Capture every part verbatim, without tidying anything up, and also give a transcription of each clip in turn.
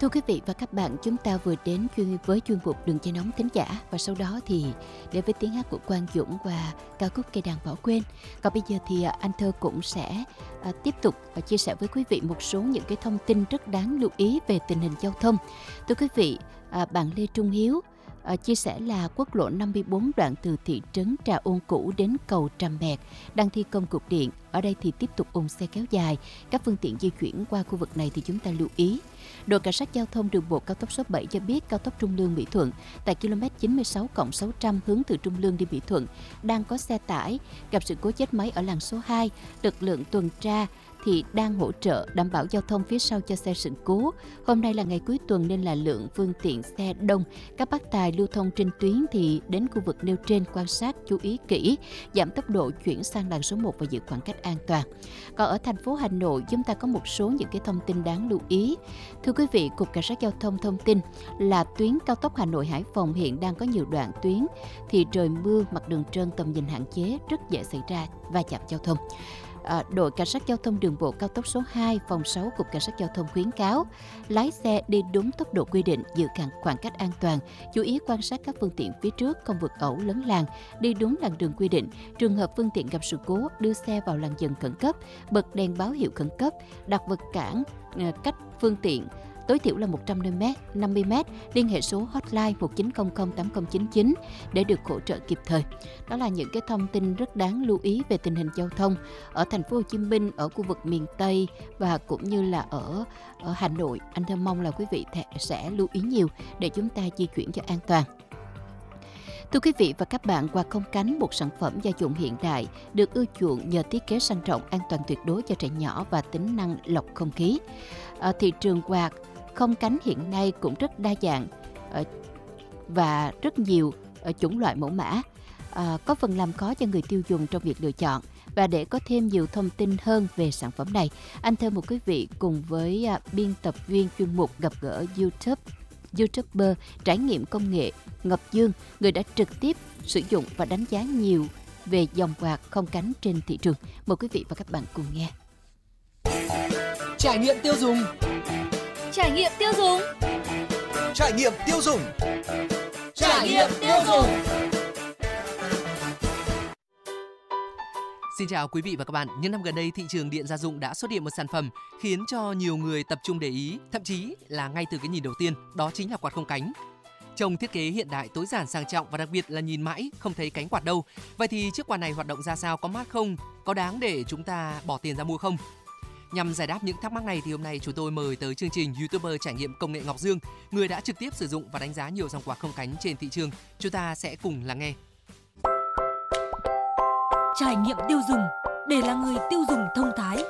Thưa quý vị và các bạn, chúng ta vừa đến chuyên với chuyên mục Đường Dây Nóng Thính Giả, và sau đó thì đến với tiếng hát của Quang Dũng và ca khúc Cây Đàn Bỏ Quên. Còn bây giờ thì anh Thơ cũng sẽ à, tiếp tục và chia sẻ với quý vị một số những cái thông tin rất đáng lưu ý về tình hình giao thông. Thưa quý vị, à, bạn Lê Trung Hiếu À, chia sẻ là quốc lộ năm mươi bốn đoạn từ thị trấn Trà Ôn cũ đến cầu Tràm Bẹt đang thi công cột điện. Ở đây thì tiếp tục ùn xe kéo dài. Các phương tiện di chuyển qua khu vực này thì chúng ta lưu ý. Đội cảnh sát giao thông đường bộ cao tốc số bảy cho biết cao tốc Trung Lương Mỹ Thuận tại km chín mươi sáu cộng sáu trăm hướng từ Trung Lương đi Mỹ Thuận đang có xe tải gặp sự cố chết máy ở làn số hai. Lực lượng tuần tra thì đang hỗ trợ đảm bảo giao thông phía sau cho xe sự cố. Hôm nay là ngày cuối tuần nên là lượng phương tiện xe đông. Các bác tài lưu thông trên tuyến thì đến khu vực nêu trên quan sát chú ý kỹ, giảm tốc độ chuyển sang làn số một và giữ khoảng cách an toàn. Còn ở thành phố Hà Nội, chúng ta có một số những cái thông tin đáng lưu ý. Thưa quý vị, Cục Cảnh sát Giao thông thông tin là tuyến cao tốc Hà Nội Hải Phòng hiện đang có nhiều đoạn tuyến thì trời mưa, mặt đường trơn, tầm nhìn hạn chế, rất dễ xảy ra va chạm giao thông. À, đội cảnh sát giao thông đường bộ cao tốc số hai, phòng sáu, Cục Cảnh sát Giao thông khuyến cáo lái xe đi đúng tốc độ quy định, giữ khoảng cách an toàn, chú ý quan sát các phương tiện phía trước, không vượt ẩu lấn làn, đi đúng làn đường quy định. Trường hợp phương tiện gặp sự cố, đưa xe vào làn dừng khẩn cấp, bật đèn báo hiệu khẩn cấp, đặt vật cản cách phương tiện tối thiểu là một trăm năm mươi mét, liên hệ số hotline một chín không không tám không chín chín để được hỗ trợ kịp thời. Đó là những cái thông tin rất đáng lưu ý về tình hình giao thông ở thành phố Hồ Chí Minh, ở khu vực miền Tây và cũng như là ở, ở Hà Nội. Anh thơ mong là quý vị sẽ lưu ý nhiều để chúng ta di chuyển cho an toàn. Thưa quý vị và các bạn, quạt không cánh, một sản phẩm gia dụng hiện đại được ưa chuộng nhờ thiết kế sang trọng, an toàn tuyệt đối cho trẻ nhỏ và tính năng lọc không khí. À, thị trường quạt không cánh hiện nay cũng rất đa dạng và rất nhiều chủng loại mẫu mã, à, có phần làm khó cho người tiêu dùng trong việc lựa chọn. Và để có thêm nhiều thông tin hơn về sản phẩm này, anh Thơ mời quý vị cùng với biên tập viên chuyên mục gặp gỡ YouTube YouTuber trải nghiệm công nghệ Ngọc Dương, người đã trực tiếp sử dụng và đánh giá nhiều về dòng quạt không cánh trên thị trường. Mời quý vị và các bạn cùng nghe. Trải nghiệm tiêu dùng. Trải nghiệm tiêu dùng. Trải nghiệm tiêu dùng. Trải nghiệm tiêu dùng. Xin chào quý vị và các bạn. Những năm gần đây, thị trường điện gia dụng đã xuất hiện một sản phẩm khiến cho nhiều người tập trung để ý, thậm chí là ngay từ cái nhìn đầu tiên, đó chính là quạt không cánh. Trông thiết kế hiện đại, tối giản sang trọng và đặc biệt là nhìn mãi không thấy cánh quạt đâu. Vậy thì chiếc quạt này hoạt động ra sao, có mát không? Có đáng để chúng ta bỏ tiền ra mua không? Nhằm giải đáp những thắc mắc này thì hôm nay chúng tôi mời tới chương trình YouTuber trải nghiệm công nghệ Ngọc Dương, người đã trực tiếp sử dụng và đánh giá nhiều dòng quạt không cánh trên thị trường. Chúng ta sẽ cùng lắng nghe. Trải nghiệm tiêu dùng để là người tiêu dùng thông thái.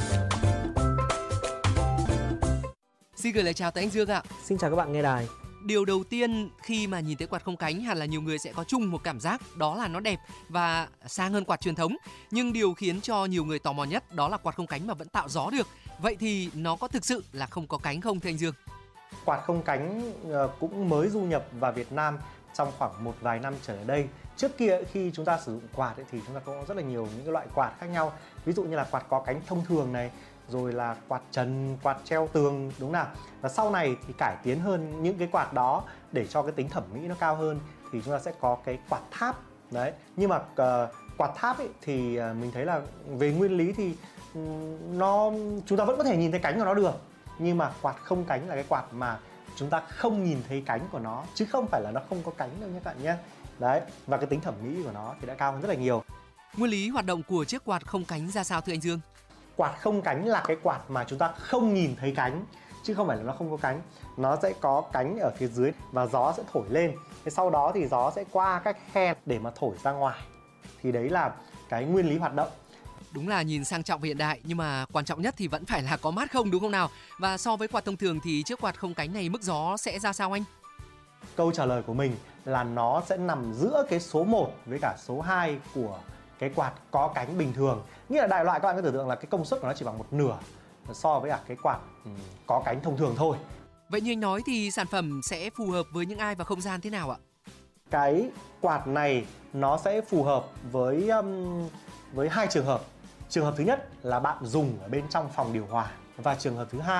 Xin gửi lời chào tới anh Dương ạ. Xin chào các bạn nghe đài. Điều đầu tiên khi mà nhìn thấy quạt không cánh hẳn là nhiều người sẽ có chung một cảm giác, đó là nó đẹp và sang hơn quạt truyền thống. Nhưng điều khiến cho nhiều người tò mò nhất đó là quạt không cánh mà vẫn tạo gió được. Vậy thì nó có thực sự là không có cánh không thưa anh Dương? Quạt không cánh cũng mới du nhập vào Việt Nam trong khoảng một vài năm trở lại đây. Trước kia khi chúng ta sử dụng quạt ấy, thì chúng ta có rất là nhiều những cái loại quạt khác nhau. Ví dụ như là quạt có cánh thông thường này, rồi là quạt trần, quạt treo tường, đúng nào. Và sau này thì cải tiến hơn những cái quạt đó để cho cái tính thẩm mỹ nó cao hơn thì chúng ta sẽ có cái quạt tháp. Đấy. Nhưng mà uh, quạt tháp ấy, thì uh, mình thấy là về nguyên lý thì um, nó chúng ta vẫn có thể nhìn thấy cánh của nó được. Nhưng mà quạt không cánh là cái quạt mà chúng ta không nhìn thấy cánh của nó, chứ không phải là nó không có cánh đâu nha các bạn nhé. Đấy, và cái tính thẩm mỹ của nó thì đã cao hơn rất là nhiều. Nguyên lý hoạt động của chiếc quạt không cánh ra sao thưa anh Dương? Quạt không cánh là cái quạt mà chúng ta không nhìn thấy cánh, chứ không phải là nó không có cánh. Nó sẽ có cánh ở phía dưới và gió sẽ thổi lên. Thế sau đó thì gió sẽ qua các khe để mà thổi ra ngoài. Thì đấy là cái nguyên lý hoạt động. Đúng là nhìn sang trọng và hiện đại, nhưng mà quan trọng nhất thì vẫn phải là có mát không, đúng không nào? Và so với quạt thông thường thì chiếc quạt không cánh này mức gió sẽ ra sao anh? Câu trả lời của mình là nó sẽ nằm giữa cái số một với cả số hai của cái quạt có cánh bình thường. Nghĩa là đại loại các bạn có tưởng tượng là cái công suất của nó chỉ bằng một nửa so với cả cái quạt có cánh thông thường thôi. Vậy như anh nói thì sản phẩm sẽ phù hợp với những ai và không gian thế nào ạ? Cái quạt này nó sẽ phù hợp với um, với hai trường hợp. Trường hợp thứ nhất là bạn dùng ở bên trong phòng điều hòa, và trường hợp thứ hai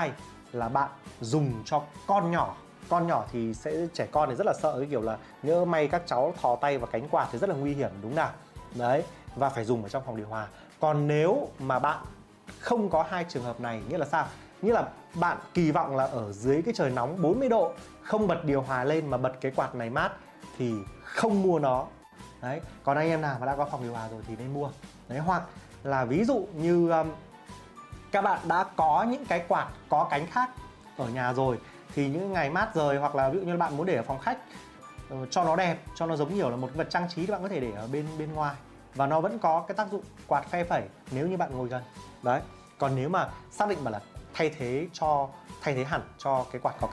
là bạn dùng cho con nhỏ. Con nhỏ thì sẽ trẻ con thì rất là sợ cái kiểu là nhỡ may các cháu thò tay vào cánh quạt thì rất là nguy hiểm, đúng nào? Đấy, và phải dùng ở trong phòng điều hòa. Còn nếu mà bạn không có hai trường hợp này, nghĩa là sao? Nghĩa là bạn kỳ vọng là ở dưới cái trời nóng bốn mươi độ, không bật điều hòa lên mà bật cái quạt này mát thì không mua nó. Đấy, còn anh em nào mà đã có phòng điều hòa rồi thì nên mua. Đấy, hoặc là ví dụ như um, các bạn đã có những cái quạt có cánh khác ở nhà rồi, thì những ngày mát rời hoặc là ví dụ như bạn muốn để ở phòng khách uh, cho nó đẹp, cho nó giống kiểu là một vật trang trí thì bạn có thể để ở bên bên ngoài và nó vẫn có cái tác dụng quạt phe phẩy nếu như bạn ngồi gần. Đấy, còn nếu mà xác định mà là thay thế cho thay thế hẳn cho cái quạt có